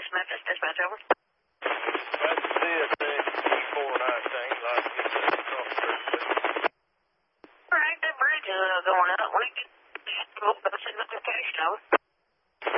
West Memphis, dispatch over. That's CSA 419, like you said, across the bridge, please. Alright, that bridge is going up. We can move the signal location over.